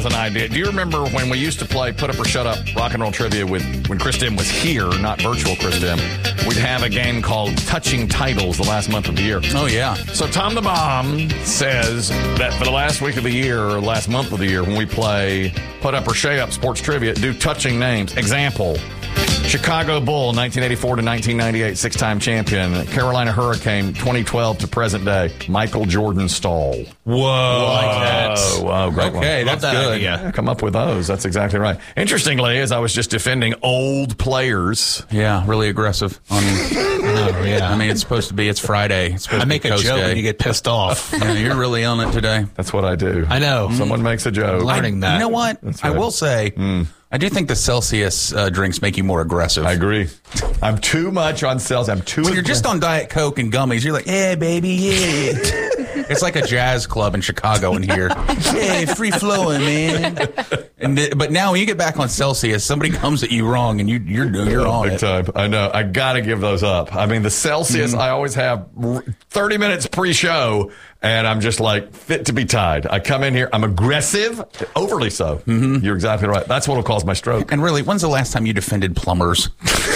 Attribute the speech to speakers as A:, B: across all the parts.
A: an idea. Do you remember when we used to play Put Up or Shut Up rock and roll trivia when Chris Dim was here, not virtual Chris Dim? We'd have a game called Touching Titles the last month of the year.
B: Oh, yeah.
A: So Tom the Bomb says that for the last week of the year, or last month of the year, when we play Put Up or Shut Up sports trivia, do touching names. Example, Chicago Bull, 1984 to 1998, six-time champion. Carolina Hurricane, 2012 to present day, Michael Jordan Stahl.
B: Whoa.
A: Like that. Whoa, great one.
B: Okay, that's good.
A: Yeah, come up with those. That's exactly right. Interestingly, as I was just defending old players.
B: Yeah, really aggressive.
C: Yeah.
B: I mean, it's supposed to be, it's Friday. It's supposed
C: I
B: to
C: make
B: be
C: a
B: Coast
C: joke
B: Day.
C: and you get pissed off.
B: Yeah, you're really on it today.
A: That's what I do.
C: I know.
A: Someone makes a joke.
C: Learning that.
B: You know what?
A: That's
B: I
A: right.
B: will say, I do think the Celsius drinks make you more aggressive.
A: I agree. I'm too much on sales. I'm too.
B: When you're just on Diet Coke and gummies, you're like, yeah, baby, yeah. It's like a jazz club in Chicago in here. Hey, free flowing, man. But now when you get back on Celsius, somebody comes at you wrong and you're on
A: big
B: it.
A: time. I know. I got to give those up. I mean, the Celsius, I always have 30 minutes pre-show, and I'm just like fit to be tied. I come in here, I'm aggressive, overly so. You're exactly right. That's what will cause my stroke.
B: And really, when's the last time you defended plumbers?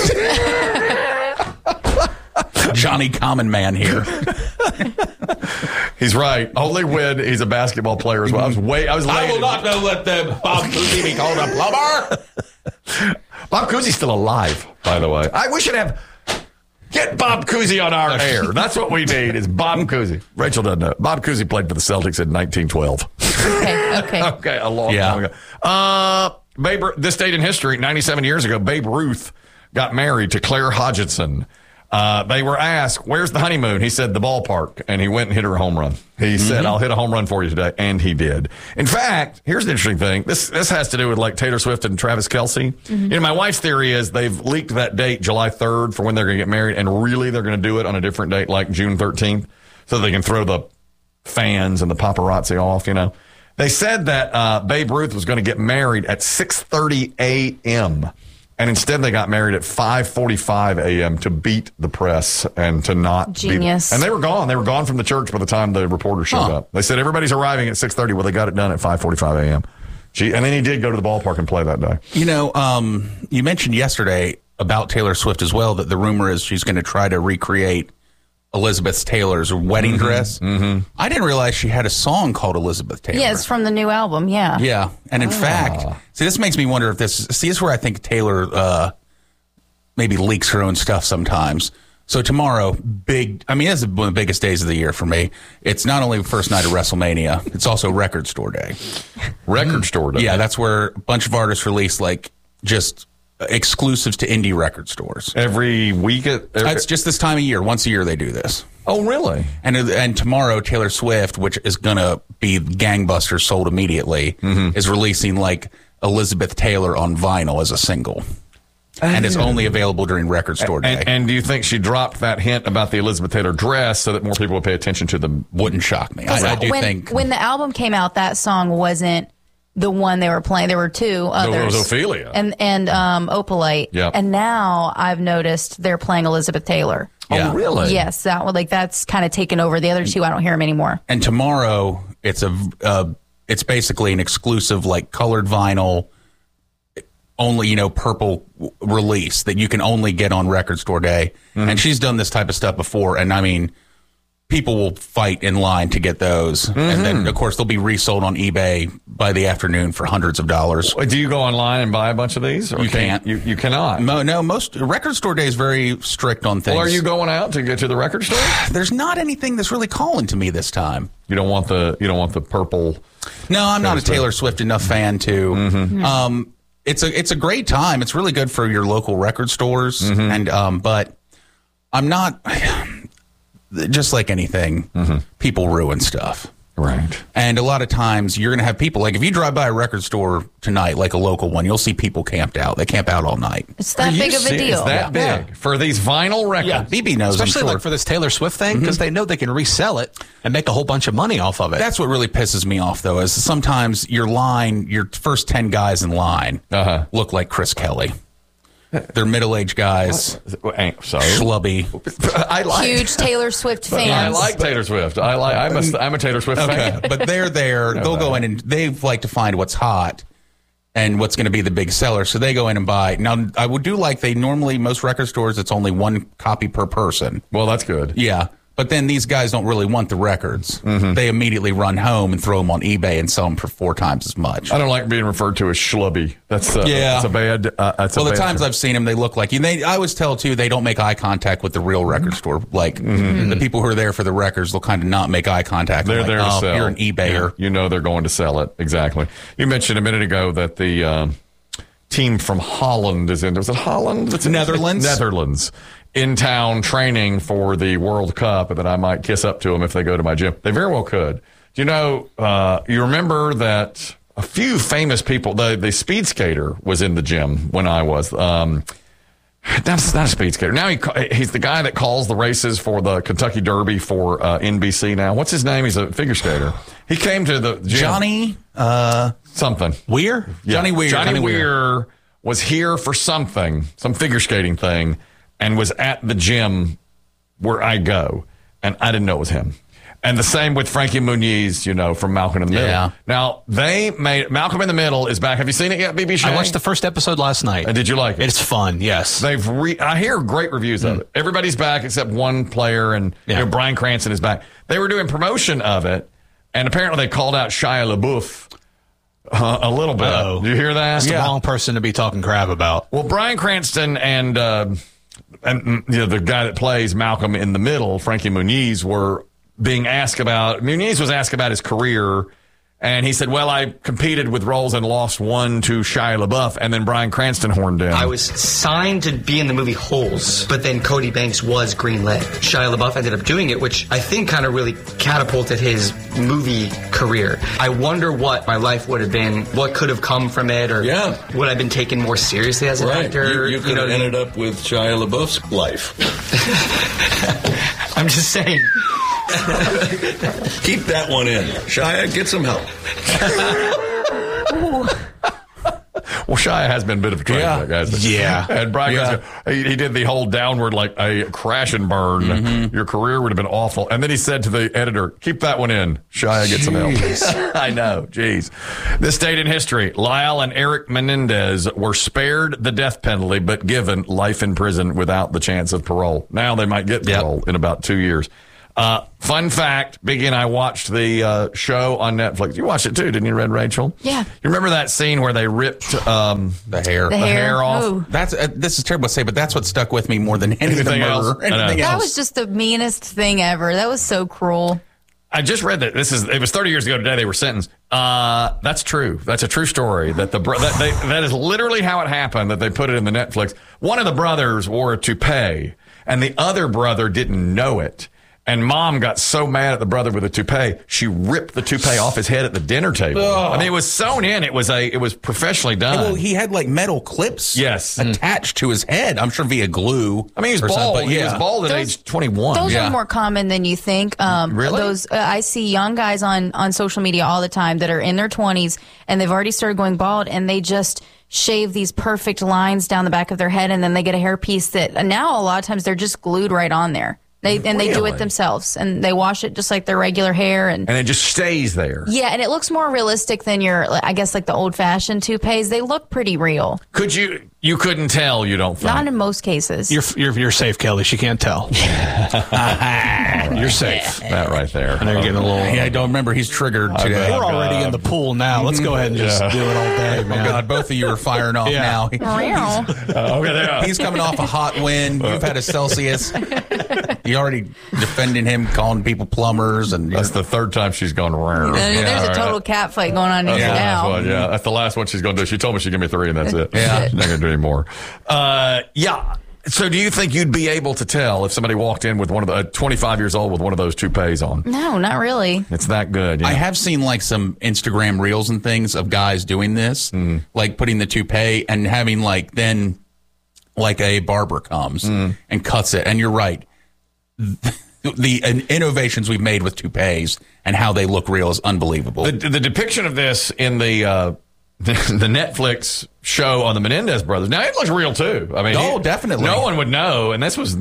B: Johnny Common Man here.
A: He's right. Only when he's a basketball player as well. I was
B: I
A: late.
B: will not let the Bob Cousy be called a plumber.
A: Bob Cousy's still alive, by the way. We should get Bob Cousy on our air. That's what we need is Bob Cousy. Rachel doesn't know. Bob Cousy played for the Celtics in 1912.
D: Okay.
A: Okay, a long time ago. This date in history, 97 years ago, Babe Ruth got married to Claire Hodgson. They were asked, where's the honeymoon? He said, the ballpark. And he went and hit her a home run. He said, I'll hit a home run for you today. And he did. In fact, here's the interesting thing. This has to do with like Taylor Swift and Travis Kelce. You know, my wife's theory is they've leaked that date, July 3rd, for when they're going to get married. And really, they're going to do it on a different date, like June 13th, so they can throw the fans and the paparazzi off, you know. They said that Babe Ruth was going to get married at 6:30 a.m., and instead they got married at 5:45 a.m. to beat the press and to not
D: Genius.
A: And they were gone. They were gone from the church by the time the reporter showed up. They said everybody's arriving at 6:30. Well, they got it done at 5:45 a.m. And then he did go to the ballpark and play that day.
B: You know, you mentioned yesterday about Taylor Swift as well that the rumor is she's going to try to recreate Elizabeth Taylor's wedding dress. I didn't realize she had a song called Elizabeth Taylor.
D: Yeah, it's from the new album. Yeah.
B: Yeah. And in fact, see, this makes me wonder if this is where I think Taylor maybe leaks her own stuff sometimes. So tomorrow, this is one of the biggest days of the year for me. It's not only the first night of WrestleMania, it's also Record Store Day.
A: Record Store Day.
B: Yeah, that's where a bunch of artists release like just exclusives to indie record stores.
A: Every week?
B: It's just this time of year. Once a year they do this.
A: Oh, really?
B: And tomorrow, Taylor Swift, which is going to be gangbusters sold immediately, is releasing like Elizabeth Taylor on vinyl as a single. And it's only available during Record Store Day.
A: And do you think she dropped that hint about the Elizabeth Taylor dress so that more people would pay attention to them?
B: Wouldn't shock me. I do think.
D: When the album came out, that song wasn't the one they were playing. There were two others.
A: There was Ophelia.
D: And Opalite.
A: Yeah.
D: And now I've noticed they're playing Elizabeth Taylor.
B: Yeah.
A: Oh, really?
D: Yes, that's kind of taken over. The other two, I don't hear them anymore.
B: And tomorrow, it's basically an exclusive like colored vinyl, only purple release that you can only get on Record Store Day. And she's done this type of stuff before, and I mean, people will fight in line to get those, and then of course they'll be resold on eBay by the afternoon for hundreds of dollars.
A: Do you go online and buy a bunch of these? Or
B: You can't.
A: You cannot.
B: No, most Record Store Day is very strict on things.
A: Well, are you going out to get to the record store?
B: There's not anything that's really calling to me this time.
A: You don't want the purple.
B: No, I'm not a Taylor Swift enough fan to. It's a great time. It's really good for your local record stores, and but I'm not. Just like anything, people ruin stuff.
A: Right.
B: And a lot of times you're going to have people, like if you drive by a record store tonight, like a local one, you'll see people camped out. They camp out all night.
D: It's that big of a deal.
A: It's that big for these vinyl records.
B: Yeah, BB knows,
C: Especially
B: I'm sure.
C: like for this Taylor Swift thing, because they know they can resell it and make a whole bunch of money off of it.
B: That's what really pisses me off, though, is sometimes your first 10 guys in line look like Chris Kelly. They're middle-aged guys,
A: So
B: schlubby.
A: I like
D: Huge Taylor Swift fans.
A: I like Taylor Swift. I'm a Taylor Swift fan.
B: But they're there. They'll go in and they like to find what's hot and what's going to be the big seller. So they go in and buy. Now, I would do like they normally, most record stores, it's only one copy per person.
A: Well, that's good.
B: Yeah. But then these guys don't really want the records. They immediately run home and throw them on eBay and sell them for 4 times as much.
A: I don't like being referred to as schlubby. That's a bad.
B: The times I've seen them, they look like you. I always tell too, they don't make eye contact with the real record store. Like the people who are there for the records, they'll kind of not make eye contact.
A: They're there to sell.
B: You're an eBayer.
A: You know they're going to sell it. Exactly. You mentioned a minute ago that the team from Holland is in. Was it Holland? It's
B: Netherlands.
A: Netherlands. In town training for the World Cup, and that I might kiss up to them if they go to my gym. They very well could. You know, you remember that a few famous people, the speed skater was in the gym when I was. That's not a speed skater. Now he's the guy that calls the races for the Kentucky Derby for NBC now. What's his name? He's a figure skater. He came to the gym.
B: Johnny
A: something.
C: Weir?
A: Yeah.
B: Johnny Weir.
A: Johnny Weir was here for some figure skating thing, and was at the gym where I go, and I didn't know it was him. And the same with Frankie Muniz, from Malcolm in the Middle.
B: Yeah.
A: Now, they made Malcolm in the Middle is back. Have you seen it yet, BB Shea?
C: I watched the first episode last night.
A: Did you like it?
C: It's fun, yes.
A: I hear great reviews of it. Everybody's back except one player, and Bryan Cranston is back. They were doing promotion of it, and apparently they called out Shia LaBeouf a little bit.
C: Uh-oh.
A: Did you hear that?
C: That's the wrong person to be talking crap about.
A: Well, Bryan Cranston and the guy that plays Malcolm in the Middle, Frankie Muniz, were being asked about. Muniz was asked about his career, and he said, "Well, I competed with roles and lost one to Shia LaBeouf." And then Bryan Cranston horned in.
E: I was signed to be in the movie Holes, but then Cody Banks was greenlit. Shia LaBeouf ended up doing it, which I think kind of really catapulted his movie career. I wonder what my life would have been, what could have come from it, or would I have been taken more seriously as an actor?
F: You could have ended up with Shia LaBeouf's life.
E: I'm just saying.
F: Keep that one in. Shia, get some help.
A: Well, Shia has been a bit of a train wreck, hasn't he?
C: Yeah.
A: And Brian, he did the whole downward, like a crash and burn. Your career would have been awful. And then he said to the editor, keep that one in. Shia, get some help. I know. Jeez. This date in history, Lyle and Eric Menendez were spared the death penalty, but given life in prison without the chance of parole. Now they might get parole in about 2 years. Fun fact, Biggie and I watched the show on Netflix. You watched it too, didn't you, Red Rachel?
D: Yeah.
A: You remember that scene where they ripped
B: the
A: hair off?
D: Ooh.
B: That's this is terrible to say, but that's what stuck with me more than anything
A: else?
B: Anything
D: That
B: else.
D: was just the meanest thing ever. That was so cruel.
A: I just read that it was 30 years ago today they were sentenced. That's true. That's a true story. That that is literally how it happened. That they put it in the Netflix. One of the brothers wore a toupee, and the other brother didn't know it. And mom got so mad at the brother with the toupee, she ripped the toupee off his head at the dinner table. I mean, it was sewn in. It was professionally done.
B: Well, he had like metal clips attached to his head. I'm sure via glue.
A: I mean, he was bald. He was bald at age 21.
D: Those are more common than you think.
A: Really?
D: I see young guys on social media all the time that are in their 20s and they've already started going bald, and they just shave these perfect lines down the back of their head, and then they get a hairpiece that now a lot of times they're just glued right on there. They do it themselves, and they wash it just like their regular hair, and
A: it just stays there.
D: Yeah, and it looks more realistic than I guess like the old-fashioned toupees. They look pretty real.
A: You couldn't tell, you don't think?
D: Not in most cases.
C: You're safe, Kelly. She can't tell. You're safe.
A: That right there.
C: I know you're getting a little.
B: Yeah, I don't remember. He's triggered today.
C: We're already in the pool now. Let's go ahead and just do it all day, man.
B: Oh God, both of you are firing off now. He's coming off a hot wind. You've had a Celsius. You already defending him, calling people plumbers, and
A: that's the third time she's gone rare.
D: There's a total cat fight going on here now.
A: That's the last one she's going to do. She told me she'd give me 3, and that's it.
B: Yeah,
A: she's not going to do any more. So do you think you'd be able to tell if somebody walked in with one of the 25 years old with one of those toupees on?
D: No, not really.
A: It's that good. Yeah.
B: I have seen like some Instagram reels and things of guys doing this, like putting the toupee and having then a barber comes and cuts it. And you're right. The innovations we've made with toupees and how they look real is unbelievable.
A: The depiction of this in the the Netflix show on the Menendez brothers. Now it looks real too. I mean,
B: definitely.
A: No one would know, and this was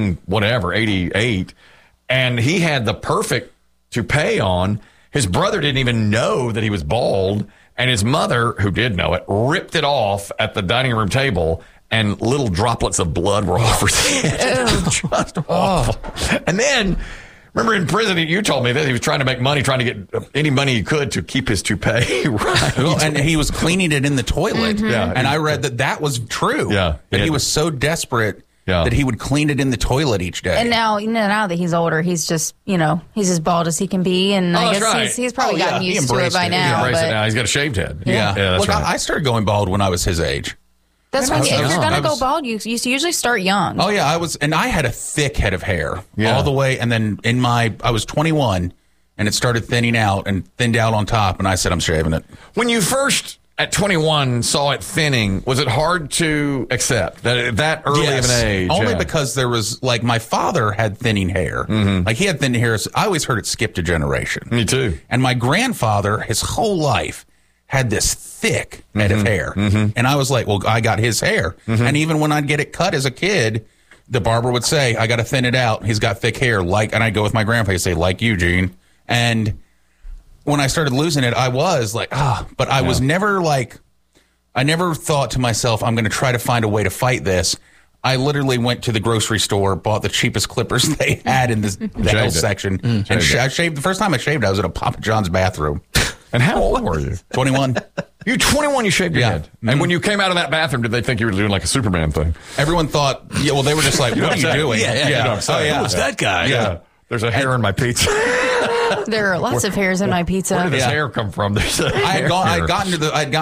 A: 88, and he had the perfect toupee on. His brother didn't even know that he was bald, and his mother, who did know it, ripped it off at the dining room table, and little droplets of blood were all over his head. Just awful. And then. Remember in prison, you told me that he was trying to make money, trying to get any money he could to keep his toupee right.
B: Well, and he was cleaning it in the toilet.
D: Mm-hmm.
A: Yeah.
B: And I read that was true.
A: Yeah.
B: That he was so desperate that he would clean it in the toilet each day.
D: And now that he's older, he's just, he's as bald as he can be. And I guess
A: right.
D: he's probably gotten used to it by
A: He
D: now.
A: embraced
D: But
A: it now. He's got a shaved head.
B: Yeah.
A: that's
B: Look,
A: right.
B: I started going bald when I was his age.
D: that's when, if you're going to go
B: was-
D: bald, you usually start young.
B: Oh yeah, I had a thick head of hair
A: Yeah.
B: all the way, and then I was 21, and it started thinning out and thinned out on top, and I said I'm shaving it.
A: When you first at 21 saw it thinning, was it hard to accept that at that early of an age?
B: Only because there was my father had thinning hair, like he had thin hair. So I always heard it skipped a generation.
A: Me too.
B: And my grandfather, his whole life, had this thick head of hair. And I was like, well, I got his hair. And even when I'd get it cut as a kid, the barber would say, I got to thin it out. He's got thick hair. And I'd go with my grandpa, he'd say, like you, Gene. And when I started losing it, I was like, but I was never I never thought to myself, I'm going to try to find a way to fight this. I literally went to the grocery store, bought the cheapest clippers they had in the health section. And I shaved. The first time I shaved, I was at a Papa John's bathroom.
A: And how old were you?
B: 21.
A: You're 21, you shaved your head. And when you came out of that bathroom, did they think you were doing like a Superman thing?
B: Everyone thought, they were just like, what are you doing?
A: Yeah. You know what I'm saying.
C: Who was that guy?
A: Yeah. There's a hair in my pizza.
D: There are lots of hairs in my pizza.
A: Where did this hair come from? There's a hair here.
B: I had gotten to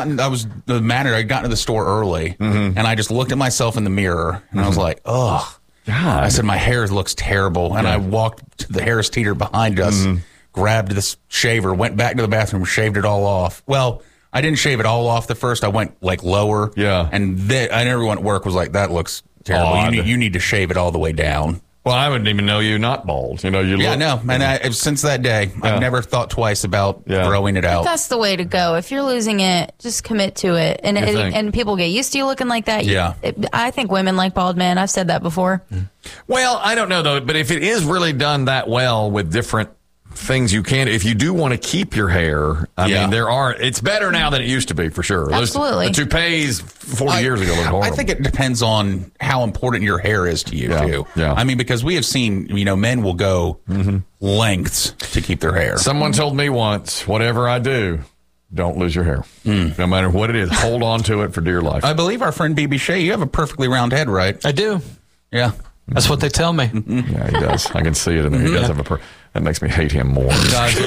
B: the store early, and I just looked at myself in the mirror, and I was like, oh.
A: God.
B: I said, my hair looks terrible. And I walked to the Harris Teeter behind us, grabbed this shaver, went back to the bathroom, shaved it all off. Well, I didn't shave it all off the first. I went lower.
A: Yeah.
B: And everyone at work was like, that looks terrible. You need to shave it all the way down.
A: Well, I wouldn't even know you not bald. You
B: Yeah, no. And since that day, I've never thought twice about growing it out.
D: That's the way to go. If you're losing it, just commit to it. And people get used to you looking like that.
B: Yeah.
D: I think women like bald men. I've said that before.
A: Well, I don't know, though. But if it is really done that well with different things you can, if you do want to keep your hair, I mean, it's better now than it used to be, for sure.
D: Absolutely.
A: The toupees 40 years ago looked horrible.
B: I think it depends on how important your hair is to you, too.
A: Yeah.
B: I mean, because we have seen, men will go lengths to keep their hair.
A: Someone told me once, whatever I do, don't lose your hair. No matter what it is, hold on to it for dear life.
B: I believe our friend BB Shea, you have a perfectly round head, right?
C: I do.
B: Yeah.
C: That's what they tell me.
A: Yeah, he does. I can see it in there. He does have that makes me hate him more.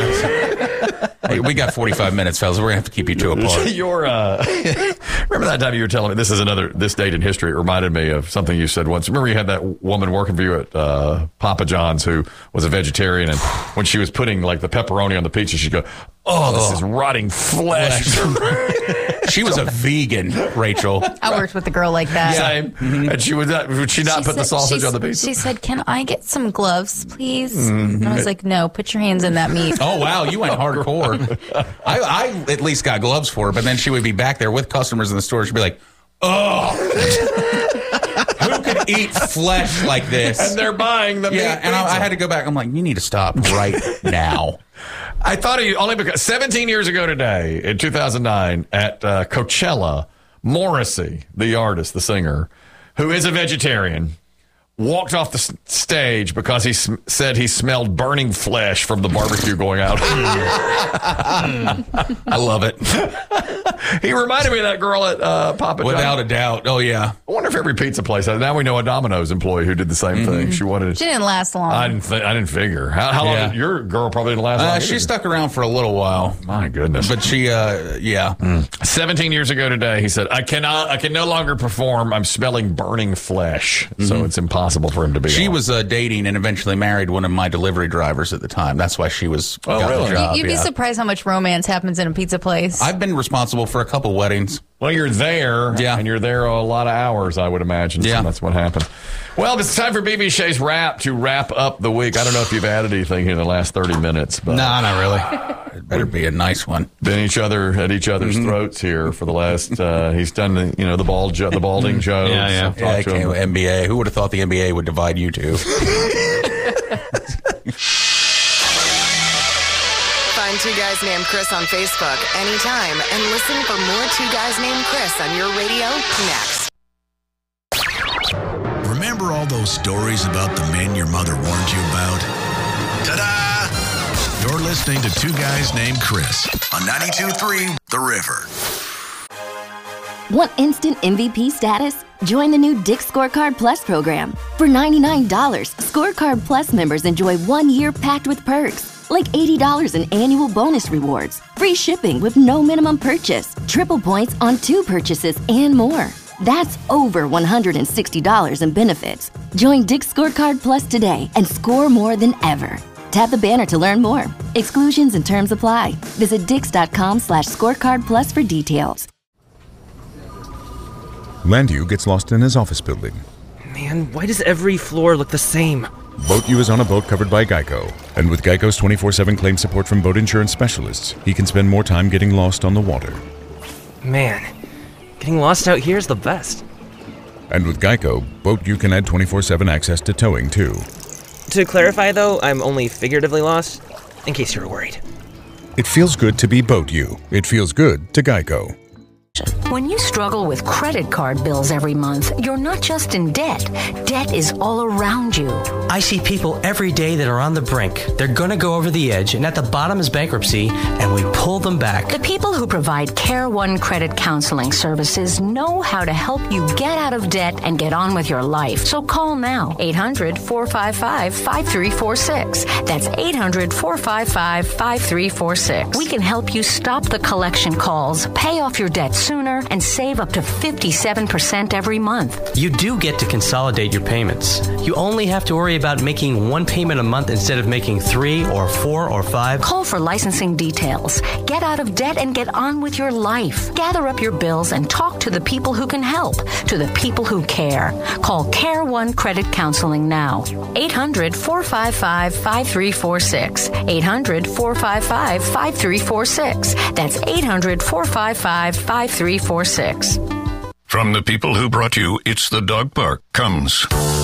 B: Hey, we got 45 minutes, fellas. We're going to have to keep you two apart.
A: Remember that time you were telling me, this date in history, it reminded me of something you said once. Remember you had that woman working for you at Papa John's who was a vegetarian, and when she was putting the pepperoni on the pizza, she'd go, this is rotting flesh.
B: She was a vegan, Rachel.
D: I worked with a girl like that.
A: Same. And would she not put the sausage on the pizza?
D: She said, "Can I get some gloves, please?" And I was like, "No, put your hands in that meat."
B: Oh, wow. You went hardcore. I at least got gloves for her, but then she would be back there with customers in the store. She'd be like, who could eat flesh like this?
A: And they're buying the meat.
B: Yeah, and I had to go back. I'm like, you need to stop right now.
A: I thought of you only because 17 years ago today, in 2009, at Coachella, Morrissey, the artist, the singer, who is a vegetarian, walked off the stage because he said he smelled burning flesh from the barbecue going out.
B: I love it.
A: He reminded me of that girl at Papa John's.
B: Without a doubt. Oh, yeah.
A: I wonder if every pizza place has. Now we know a Domino's employee who did the same thing. She wanted.
D: She didn't last long.
A: I didn't figure. How long?
B: Yeah.
A: Your girl probably didn't last long.
B: She stuck around for a little while.
A: My goodness.
B: But she,
A: 17 years ago today, he said, I can no longer perform. I'm smelling burning flesh. So it's impossible for him to be
B: She
A: on.
B: was dating and eventually married one of my delivery drivers at the time. That's why she was got
A: really?
B: the job.
D: You'd be surprised how much romance happens in a pizza place.
B: I've been responsible for a couple weddings.
A: Well, you're there, and you're there a lot of hours, I would imagine.
B: Yeah.
A: So that's what happened. Well, it's time for BB Shea's wrap to wrap up the week. I don't know if you've added anything here in the last 30 minutes. But
C: No, not really.
B: Better be a nice one.
A: Been at each other's throats here for the last. He's done the balding joke.
C: Yeah.
B: Yeah, I came with NBA. Who would have thought the NBA would divide you two?
G: Find Two Guys Named Chris on Facebook anytime and listen for more Two Guys Named Chris on your radio next.
H: Remember all those stories about the men your mother warned you about? Ta-da! You're listening to Two Guys Named Chris on 92.3 The River.
I: Want instant MVP status? Join the new Dick's Scorecard Plus program. For $99, Scorecard Plus members enjoy 1 year packed with perks, like $80 in annual bonus rewards, free shipping with no minimum purchase, triple points on 2 purchases, and more. That's over $160 in benefits. Join Dick's Scorecard Plus today and score more than ever. Tap the banner to learn more. Exclusions and terms apply. Visit dix.com/scorecard plus for details.
J: Landu gets lost in his office building.
K: Man, why does every floor look the same?
J: BoatU is on a boat covered by Geico. And with Geico's 24/7 claim support from boat insurance specialists, he can spend more time getting lost on the water.
K: Man, getting lost out here is the best.
J: And with Geico, BoatU can add 24/7 access to towing, too.
K: To clarify, though, I'm only figuratively lost, in case you were worried.
J: It feels good to be BoatU. It feels good to Geico.
L: When you struggle with credit card bills every month, you're not just in debt. Debt is all around you.
M: I see people every day that are on the brink. They're going to go over the edge, and at the bottom is bankruptcy, and we pull them back.
L: The people who provide Care One Credit Counseling Services know how to help you get out of debt and get on with your life. So call now, 800-455-5346. That's 800-455-5346. We can help you stop the collection calls, pay off your debt sooner, and save up to 57% every month.
M: You do get to consolidate your payments. You only have to worry about making one payment a month instead of making 3 or 4 or 5.
L: Call for licensing details. Get out of debt and get on with your life. Gather up your bills and talk to the people who can help, to the people who care. Call Care One Credit Counseling now. 800-455-5346. 800-455-5346. That's 800-455-5346.
H: From the people who brought you It's the Dog Park comes